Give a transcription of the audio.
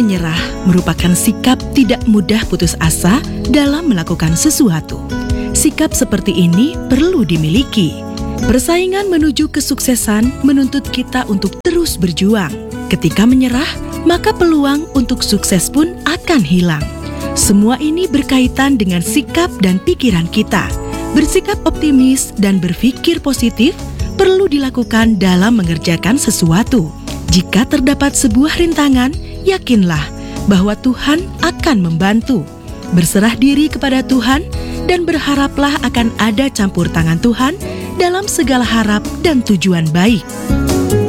menyerah merupakan sikap tidak mudah putus asa dalam melakukan sesuatu. Sikap seperti ini perlu dimiliki. Persaingan menuju kesuksesan menuntut kita untuk terus berjuang. Ketika menyerah, maka peluang untuk sukses pun akan hilang. Semua ini berkaitan dengan sikap dan pikiran kita. Bersikap optimis dan berpikir positif perlu dilakukan dalam mengerjakan sesuatu. Jika terdapat sebuah rintangan, yakinlah bahwa Tuhan akan membantu. Berserah diri kepada Tuhan dan berharaplah akan ada campur tangan Tuhan dalam segala harap dan tujuan baik.